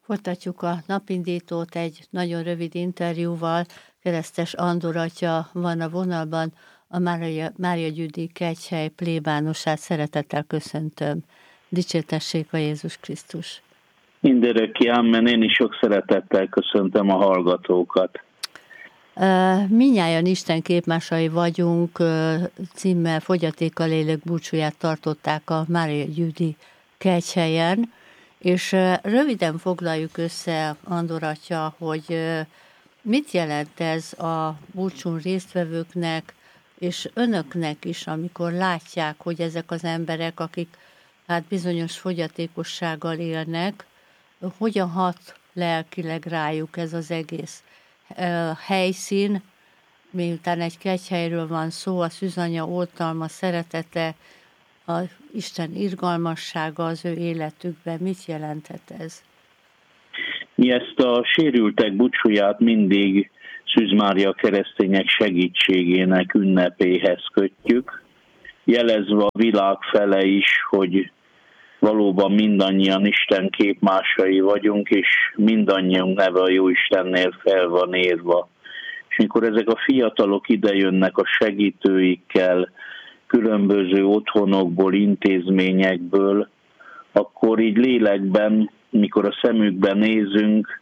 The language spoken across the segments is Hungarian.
Folytatjuk a napindítót egy nagyon rövid interjúval. Keresztes Andor atya van a vonalban, a Mária Gyüdi Kegyhely plébánosát szeretettel köszöntöm. Dicsértessék a Jézus Krisztus! Mindörökké, amen. Én is sok szeretettel köszöntöm a hallgatókat. Mindnyájan Isten képmásai vagyunk címmel fogyatékkal élők búcsúját tartották a Mária Gyüdi Kegyhelyen, és röviden foglaljuk össze, Andor atya, hogy mit jelent ez a búcsún résztvevőknek, és önöknek is, amikor látják, hogy ezek az emberek, akik hát bizonyos fogyatékossággal élnek, hogyan hat lelkileg rájuk ez az egész helyszín, miután egy kegyhelyről van szó, a szűzanya oltalma, szeretete, a Isten irgalmassága az ő életükben. Mit jelenthet ez? Mi ezt a sérültek búcsúját mindig Szűz Mária keresztények segítségének ünnepéhez kötjük, jelezve a világ fele is, hogy valóban mindannyian Isten képmásai vagyunk, és mindannyiunk neve a Jóistennél fel van írva. És mikor ezek a fiatalok idejönnek a segítőikkel, különböző otthonokból, intézményekből, akkor így lélekben, mikor a szemükben nézünk,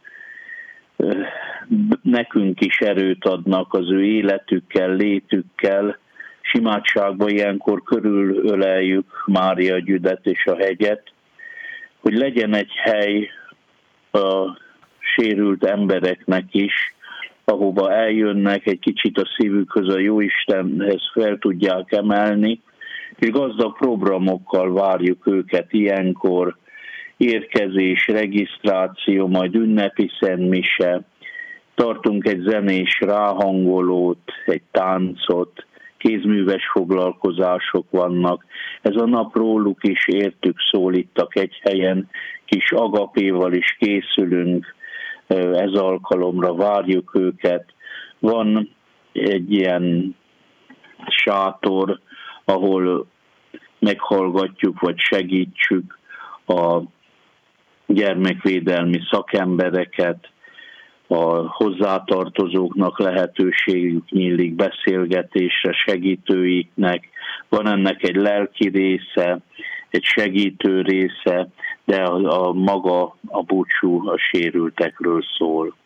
nekünk is erőt adnak az ő életükkel, létükkel. Imádságban ilyenkor körülöleljük Mária Gyüdet és a hegyet, hogy legyen egy hely a sérült embereknek is, ahova eljönnek, egy kicsit a szívükhöz, a Jóistenhez fel tudják emelni, és gazdag programokkal várjuk őket ilyenkor, érkezés, regisztráció, majd ünnepi szentmise, tartunk egy zenés ráhangolót, egy táncot, kézműves foglalkozások vannak. Ez a nap róluk is értük szól itt a Kegyhelyen, kis agapéval is készülünk, ez alkalomra várjuk őket. Van egy ilyen sátor, ahol meghallgatjuk vagy segítsük a gyermekvédelmi szakembereket, a hozzátartozóknak lehetőségük nyílik beszélgetésre, segítőiknek. Van ennek egy lelki része, egy segítő része, de a maga a búcsú a sérültekről szól.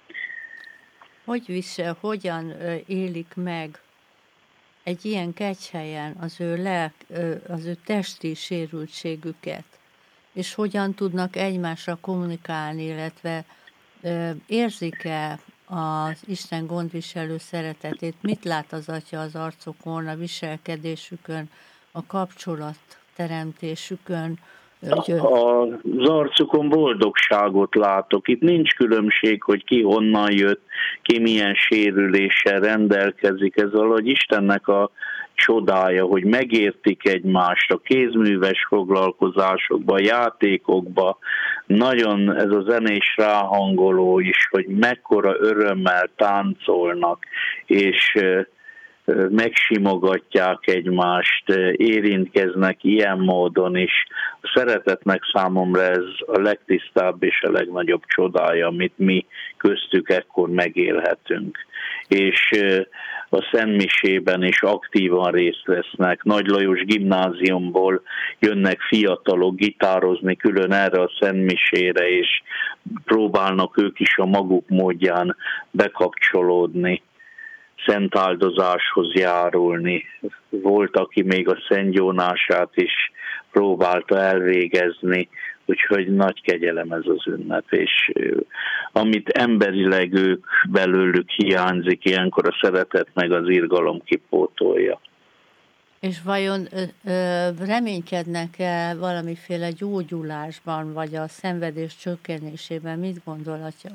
Hogyan élik meg egy ilyen kegyhelyen az ő testi sérültségüket, és hogyan tudnak egymásra kommunikálni, illetve érzik-e az Isten gondviselő szeretetét? Mit lát az atya az arcokon, a viselkedésükön, a kapcsolatteremtésükön? Az arcukon boldogságot látok. Itt nincs különbség, hogy ki honnan jött, ki milyen sérüléssel rendelkezik. Ez valahogy Istennek a csodája, hogy megértik egymást a kézműves foglalkozásokba, játékokba. Nagyon ez a zenés ráhangoló is, hogy mekkora örömmel táncolnak, és megsimogatják egymást, érintkeznek ilyen módon is. A szeretetnek számomra ez a legtisztább és a legnagyobb csodája, amit mi köztük ekkor megélhetünk. És a szentmisében is aktívan részt vesznek. Nagy Lajos gimnáziumból jönnek fiatalok gitározni külön erre a szentmisére, és próbálnak ők is a maguk módján bekapcsolódni, szent áldozáshoz járulni. Volt, aki még a Szent Jónását is próbálta elvégezni, úgyhogy nagy kegyelem ez az ünnep, és amit emberileg ők belőlük hiányzik, ilyenkor a szeretet meg az irgalom kipótolja. És vajon reménykednek-e valamiféle gyógyulásban, vagy a szenvedés csökkenésében? Mit gondol, atya?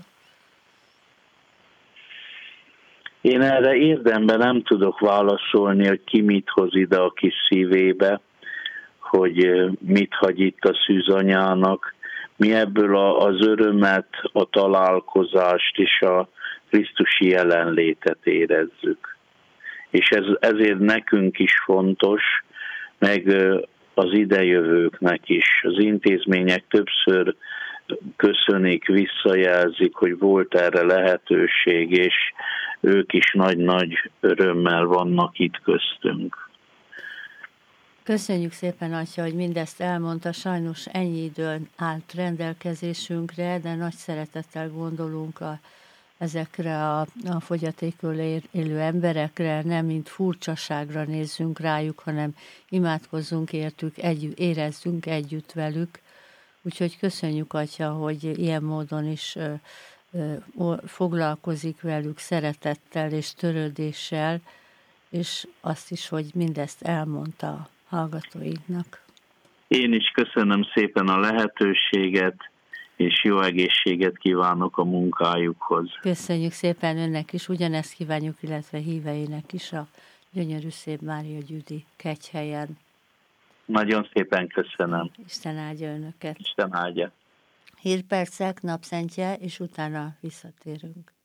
Én erre érdemben nem tudok válaszolni, hogy ki mit hoz ide a kis szívébe, hogy mit hagy itt a szűzanyának. Mi ebből az örömet, a találkozást és a krisztusi jelenlétet érezzük. És ezért nekünk is fontos, meg az idejövőknek is. Az intézmények többször köszönik, visszajelzik, hogy volt erre lehetőség, és ők is nagy-nagy örömmel vannak itt köztünk. Köszönjük szépen, Atya, hogy mindezt elmondta. Sajnos ennyi idő állt rendelkezésünkre, de nagy szeretettel gondolunk ezekre a fogyatékkal élő emberekre, nem mint furcsaságra nézzünk rájuk, hanem imádkozzunk értük, érezzünk együtt velük. Úgyhogy köszönjük, Atya, hogy ilyen módon is foglalkozik velük szeretettel és törődéssel, és azt is, hogy mindezt elmondta a hallgatóinknak. Én is köszönöm szépen a lehetőséget, és jó egészséget kívánok a munkájukhoz. Köszönjük szépen önnek is, ugyanezt kívánjuk, illetve híveinek is a gyönyörű szép Mária Gyüdi Kegyhelyen. Nagyon szépen köszönöm. Isten áldja önöket. Isten áldja. Hírpercek, napszentje, és utána visszatérünk.